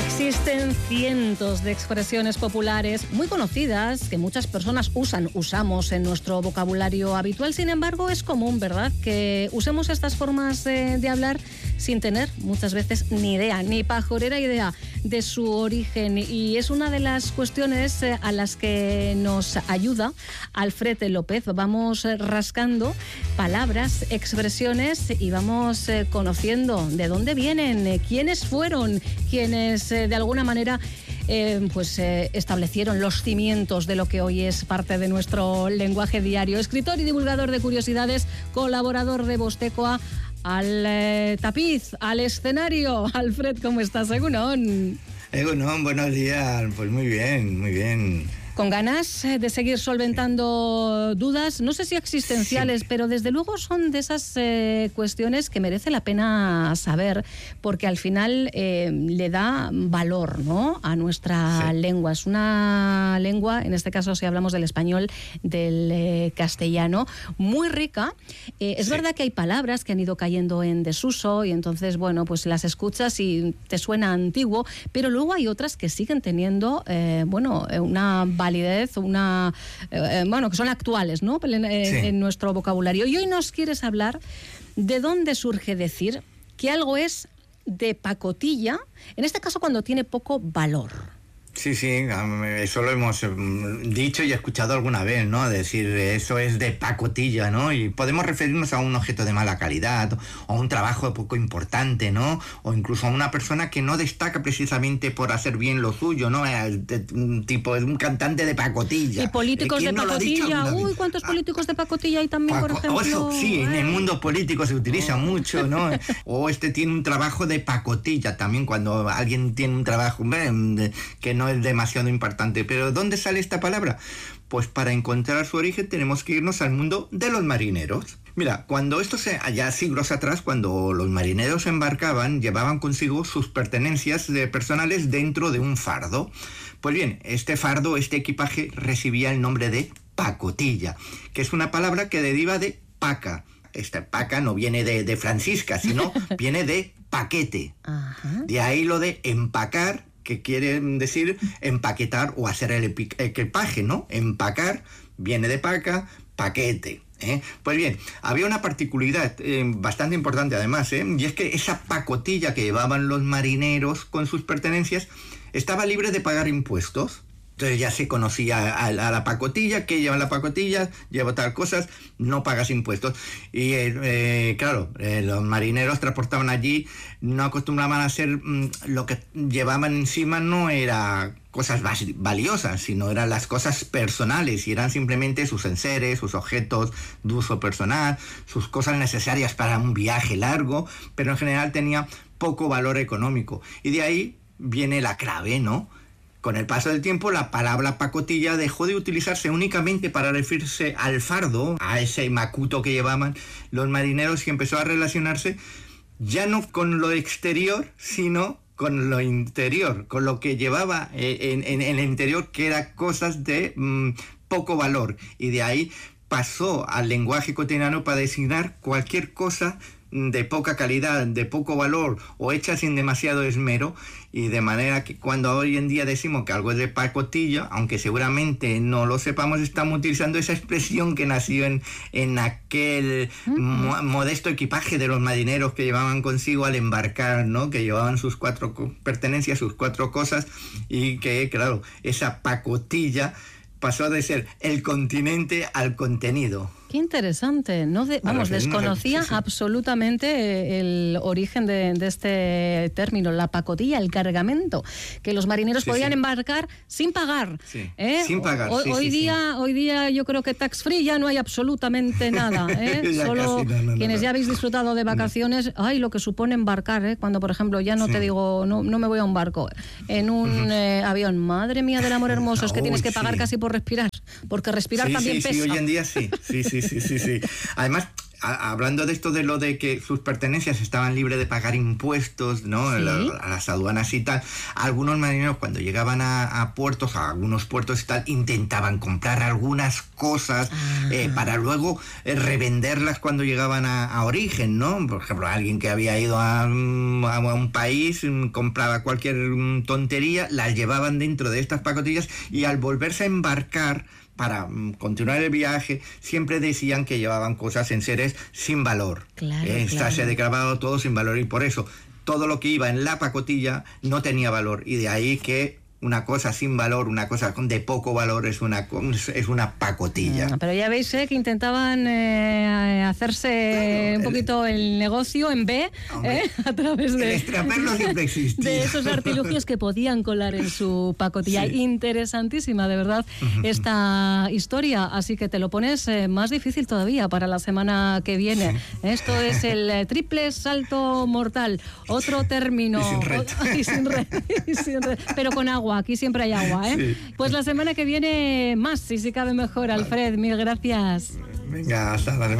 Existen cientos de expresiones populares muy conocidas que muchas personas usamos en nuestro vocabulario habitual. Sin embargo, es común, ¿verdad?, que usemos estas formas de hablar sin tener muchas veces ni idea, ni pajorera idea de su origen. Y es una de las cuestiones a las que nos ayuda Alfred López. Vamos rascando palabras, expresiones y vamos conociendo de dónde vienen, quiénes fueron, quienes de alguna manera establecieron los cimientos de lo que hoy es parte de nuestro lenguaje diario. Escritor y divulgador de curiosidades, colaborador de Vostecoa, al tapiz, al escenario. Alfred, ¿cómo estás? Egunon. Egunon, buenos días. Pues muy bien, muy bien. Con ganas de seguir solventando dudas, no sé si existenciales, sí, pero desde luego son de esas cuestiones que merece la pena saber, porque al final le da valor, ¿no?, a nuestra lengua. Es una lengua, en este caso si hablamos del español, del castellano, muy rica. Es verdad que hay palabras que han ido cayendo en desuso y entonces, bueno, pues las escuchas y te suena antiguo, pero luego hay otras que siguen teniendo, una validez, que son actuales, ¿no?, en nuestro vocabulario. Y hoy nos quieres hablar de dónde surge decir que algo es de pacotilla, en este caso cuando tiene poco valor. Sí, eso lo hemos dicho y escuchado alguna vez, ¿no? Decir, eso es de pacotilla, ¿no? Y podemos referirnos a un objeto de mala calidad, o a un trabajo poco importante, ¿no? O incluso a una persona que no destaca precisamente por hacer bien lo suyo, ¿no? Un cantante de pacotilla. Y políticos de pacotilla. Uy, ¿cuántos políticos de pacotilla hay también, por ejemplo? Eso, sí, en el mundo político se utiliza mucho, ¿no? O tiene un trabajo de pacotilla también, cuando alguien tiene un trabajo que no es demasiado importante. Pero ¿dónde sale esta palabra? Pues para encontrar su origen tenemos que irnos al mundo de los marineros. Mira, allá siglos atrás, cuando los marineros embarcaban, llevaban consigo sus pertenencias personales dentro de un fardo. Pues bien, este fardo, este equipaje, recibía el nombre de pacotilla, que es una palabra que deriva de paca. Esta paca no viene de Francisca, sino viene de paquete. Ajá. De ahí lo de empacar, que quiere decir empaquetar o hacer el equipaje, ¿no? Empacar viene de paca, paquete. Pues bien, había una particularidad bastante importante además, y es que esa pacotilla que llevaban los marineros con sus pertenencias estaba libre de pagar impuestos. Entonces ya se conocía a la pacotilla, que lleva la pacotilla, lleva tal cosas, no pagas impuestos. Y los marineros transportaban allí, no acostumbraban a hacer lo que llevaban encima, no era cosas valiosas, sino eran las cosas personales, y eran simplemente sus enseres, sus objetos de uso personal, sus cosas necesarias para un viaje largo, pero en general tenía poco valor económico. Y de ahí viene la clave, ¿no? Con el paso del tiempo, la palabra pacotilla dejó de utilizarse únicamente para referirse al fardo, a ese macuto que llevaban los marineros, y empezó a relacionarse ya no con lo exterior, sino con lo interior, con lo que llevaba en el interior, que eran cosas de poco valor. Y de ahí pasó al lenguaje cotidiano para designar cualquier cosa de poca calidad, de poco valor, o hecha sin demasiado esmero. Y de manera que cuando hoy en día decimos que algo es de pacotilla, aunque seguramente no lo sepamos, estamos utilizando esa expresión que nació en aquel modesto equipaje de los marineros que llevaban consigo al embarcar, ¿no? Que llevaban sus 4 pertenencias, sus 4 cosas, y que, claro, esa pacotilla pasó de ser el continente al contenido. Qué interesante, desconocía absolutamente el origen de este término, la pacotilla, el cargamento, que los marineros podían embarcar sin pagar. Sí, sin pagar. Hoy día yo creo que tax free ya no hay absolutamente nada. Solo quienes ya habéis disfrutado de vacaciones, lo que supone embarcar, cuando por ejemplo ya no te digo, no me voy a un barco, en un avión, madre mía del amor hermoso, es que tienes que pagar casi por respirar, porque respirar también pesa. Sí, hoy en día sí. Además, hablando de esto de lo de que sus pertenencias estaban libres de pagar impuestos, ¿no? Sí. A las aduanas y tal, algunos marineros cuando llegaban a puertos, a algunos puertos y tal, intentaban comprar algunas cosas para luego revenderlas cuando llegaban a origen, ¿no? Por ejemplo, alguien que había ido a un país, compraba cualquier tontería, las llevaban dentro de estas pacotillas y al volverse a embarcar para continuar el viaje, siempre decían que llevaban cosas en seres sin valor. Claro, Se declaraba todo sin valor y por eso todo lo que iba en la pacotilla no tenía valor. Y de ahí que una cosa sin valor, una cosa de poco valor es una pacotilla. Pero ya veis que intentaban hacerse un poquito el negocio en B, a través de... El extraperlo siempre existía. De esos artilugios que podían colar en su pacotilla. Sí. Interesantísima, de verdad, esta historia. Así que te lo pones más difícil todavía para la semana que viene. Sí. Esto es el triple salto mortal. Otro término. Y sin red. Y sin red. Pero con agua. Aquí siempre hay agua, ¿eh? Sí. Pues la semana que viene más, si cabe mejor, Alfred. Mil gracias. Venga, hasta la semana.